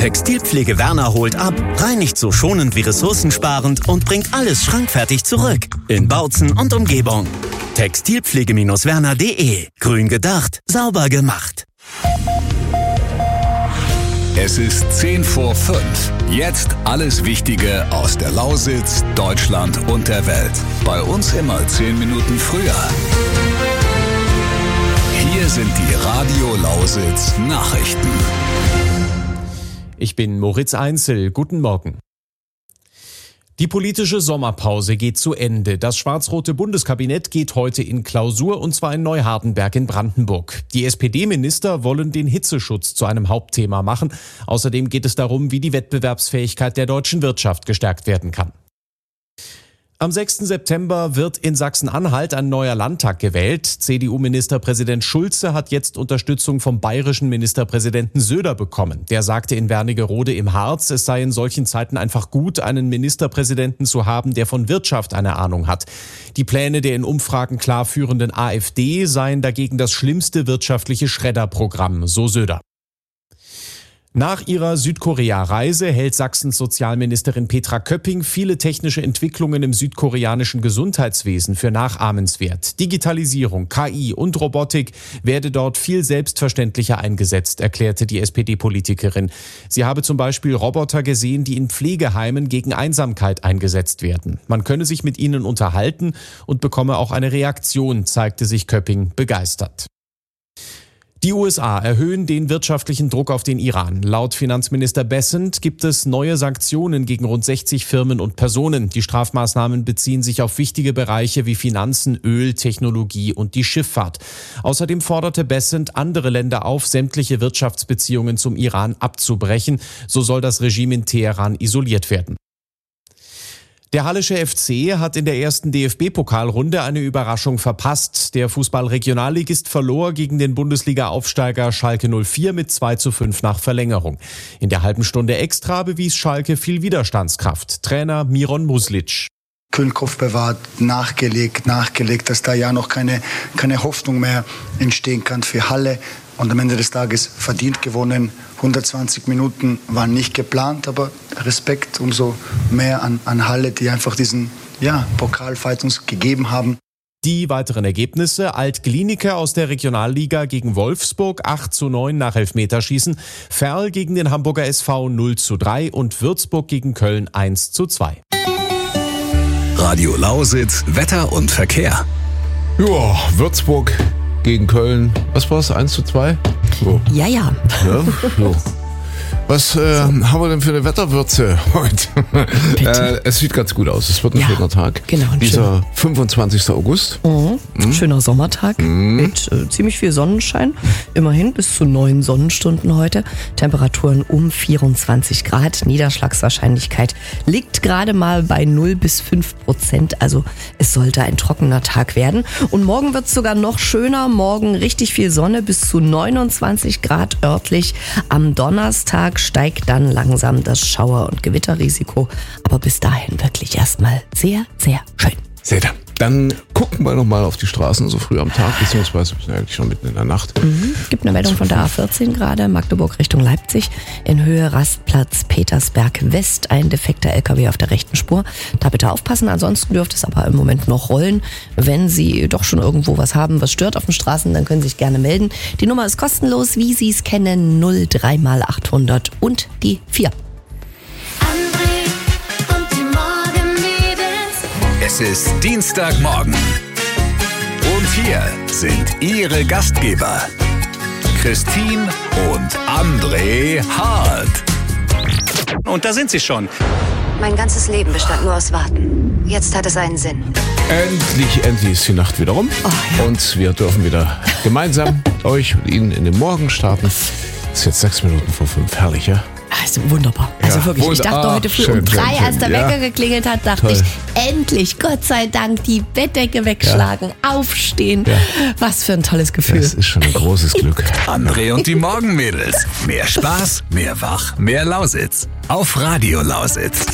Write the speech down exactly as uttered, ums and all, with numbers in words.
Textilpflege Werner holt ab, reinigt so schonend wie ressourcensparend und bringt alles schrankfertig zurück. In Bautzen und Umgebung. Textilpflege Werner punkt de. Grün gedacht, sauber gemacht. Es ist zehn vor fünf. Jetzt alles Wichtige aus der Lausitz, Deutschland und der Welt. Bei uns immer zehn Minuten früher. Hier sind die Radio Lausitz Nachrichten. Ich bin Moritz Einzel. Guten Morgen. Die politische Sommerpause geht zu Ende. Das schwarz-rote Bundeskabinett geht heute in Klausur, und zwar in Neuhardenberg in Brandenburg. Die S P D-Minister wollen den Hitzeschutz zu einem Hauptthema machen. Außerdem geht es darum, wie die Wettbewerbsfähigkeit der deutschen Wirtschaft gestärkt werden kann. Am sechsten September wird in Sachsen-Anhalt ein neuer Landtag gewählt. C D U-Ministerpräsident Schulze hat jetzt Unterstützung vom bayerischen Ministerpräsidenten Söder bekommen. Der sagte in Wernigerode im Harz, es sei in solchen Zeiten einfach gut, einen Ministerpräsidenten zu haben, der von Wirtschaft eine Ahnung hat. Die Pläne der in Umfragen klar führenden AfD seien dagegen das schlimmste wirtschaftliche Schredderprogramm, so Söder. Nach ihrer Südkorea-Reise hält Sachsens Sozialministerin Petra Köpping viele technische Entwicklungen im südkoreanischen Gesundheitswesen für nachahmenswert. Digitalisierung, K I und Robotik werde dort viel selbstverständlicher eingesetzt, erklärte die S P D-Politikerin. Sie habe zum Beispiel Roboter gesehen, die in Pflegeheimen gegen Einsamkeit eingesetzt werden. Man könne sich mit ihnen unterhalten und bekomme auch eine Reaktion, zeigte sich Köpping begeistert. Die U S A erhöhen den wirtschaftlichen Druck auf den Iran. Laut Finanzminister Bessent gibt es neue Sanktionen gegen rund sechzig Firmen und Personen. Die Strafmaßnahmen beziehen sich auf wichtige Bereiche wie Finanzen, Öl, Technologie und die Schifffahrt. Außerdem forderte Bessent andere Länder auf, sämtliche Wirtschaftsbeziehungen zum Iran abzubrechen. So soll das Regime in Teheran isoliert werden. Der Hallische F C hat in der ersten D F B-Pokalrunde eine Überraschung verpasst. Der Fußball-Regionalligist verlor gegen den Bundesliga-Aufsteiger Schalke null vier mit zwei zu fünf nach Verlängerung. In der halben Stunde extra bewies Schalke viel Widerstandskraft. Trainer Miron Muslic. Kühlkopf bewahrt, nachgelegt, nachgelegt, dass da ja noch keine, keine Hoffnung mehr entstehen kann für Halle. Und am Ende des Tages verdient gewonnen. hundertzwanzig Minuten waren nicht geplant, aber Respekt umso mehr an, an Halle, die einfach diesen ja, Pokalfight uns gegeben haben. Die weiteren Ergebnisse: Alt-Glienicke aus der Regionalliga gegen Wolfsburg acht zu neun nach Elfmeterschießen, Verl gegen den Hamburger S V null zu drei und Würzburg gegen Köln eins zu zwei. Radio Lausitz, Wetter und Verkehr. Ja, Würzburg gegen Köln, was war es, eins zu zwei? So. Ja, ja. ja so. Was äh, haben wir denn für eine Wetterwürze heute? äh, es sieht ganz gut aus. Es wird ein ja, schöner Tag. Genau, ein Dieser schöner. fünfundzwanzigster August. Mhm. Mhm. Schöner Sommertag mhm. mit äh, ziemlich viel Sonnenschein. Immerhin bis zu neun Sonnenstunden heute. Temperaturen um vierundzwanzig Grad. Niederschlagswahrscheinlichkeit liegt gerade mal bei null bis fünf Prozent. Also es sollte ein trockener Tag werden. Und morgen wird es sogar noch schöner. Morgen richtig viel Sonne bis zu neunundzwanzig Grad örtlich. Am Donnerstag steigt dann langsam das Schauer- und Gewitterrisiko. Aber bis dahin wirklich erstmal sehr, sehr schön. Seht ihr. Dann gucken wir nochmal auf die Straßen so früh am Tag, beziehungsweise eigentlich schon mitten in der Nacht. Mhm. Gibt eine Meldung von der A vierzehn gerade, Magdeburg Richtung Leipzig. In Höhe Rastplatz Petersberg West, ein defekter L K W auf der rechten Spur. Da bitte aufpassen, ansonsten dürfte es aber im Moment noch rollen. Wenn Sie doch schon irgendwo was haben, was stört auf den Straßen, dann können Sie sich gerne melden. Die Nummer ist kostenlos, wie Sie es kennen, null drei mal achthundert und die vier. Es ist Dienstagmorgen und hier sind Ihre Gastgeber Christine und André Hart. Und da sind sie schon. Mein ganzes Leben bestand nur aus Warten. Jetzt hat es einen Sinn. Endlich, endlich ist die Nacht wieder rum. Oh, ja. Und wir dürfen wieder gemeinsam euch und Ihnen in den Morgen starten. Es ist jetzt sechs Minuten vor fünf. Herrlich, ja? Also wunderbar. Also ja, wirklich, wunderbar. ich dachte heute früh Schön, um drei, schön, als der schön. Wecker Ja. geklingelt hat, dachte Toll. ich, endlich, Gott sei Dank, die Bettdecke wegschlagen, ja. aufstehen. Ja. Was für ein tolles Gefühl. Das ist schon ein großes Glück. André und die Morgenmädels. Mehr Spaß, mehr Wach, mehr Lausitz. Auf Radio Lausitz.